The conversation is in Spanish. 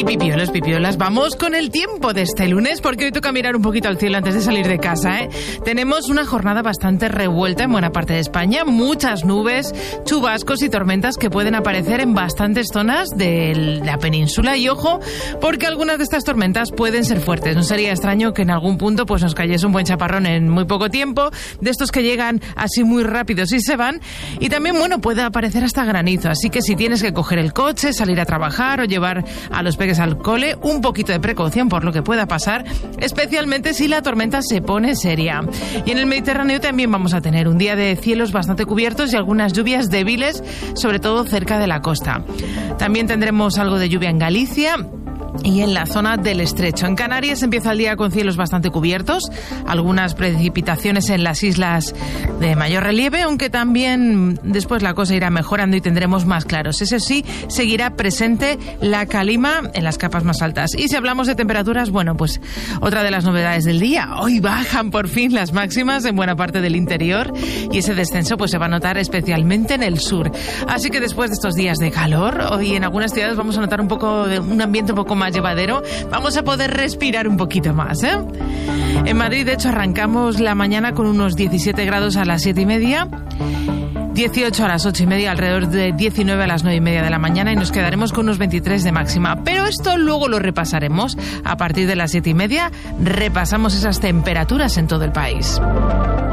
Y pipiolas, vamos con el tiempo de este lunes, porque hoy toca mirar un poquito al cielo antes de salir de casa, ¿eh? Tenemos una jornada bastante revuelta en buena parte de España, muchas nubes, chubascos y tormentas que pueden aparecer en bastantes zonas de la península. Y ojo, porque algunas de estas tormentas pueden ser fuertes. No sería extraño que en algún punto pues nos cayese un buen chaparrón en muy poco tiempo, de estos que llegan así muy rápidos y se van. Y también, bueno, puede aparecer hasta granizo, así que si tienes que coger el coche, salir a trabajar o llevar a los peques al cole, un poquito de precaución por lo que pueda pasar, especialmente si la tormenta se pone seria. Y en el Mediterráneo también vamos a tener un día de cielos bastante cubiertos y algunas lluvias débiles, sobre todo cerca de la costa. También tendremos algo de lluvia en Galicia y en la zona del Estrecho. En Canarias empieza el día con cielos bastante cubiertos, algunas precipitaciones en las islas de mayor relieve, aunque también después la cosa irá mejorando y tendremos más claros. Eso sí, seguirá presente la calima en las capas más altas. Y si hablamos de temperaturas, bueno, pues otra de las novedades del día, hoy bajan por fin las máximas en buena parte del interior y ese descenso pues se va a notar especialmente en el sur. Así que después de estos días de calor, hoy en algunas ciudades vamos a notar un ambiente un poco más llevadero, vamos a poder respirar un poquito más, ¿eh? En Madrid, de hecho, arrancamos la mañana con unos 17 grados a las 7:30, 18 a las 8:30, alrededor de 19 a las 9:30 de la mañana y nos quedaremos con unos 23 de máxima. Pero esto luego lo repasaremos. A partir de las 7:30 repasamos esas temperaturas en todo el país.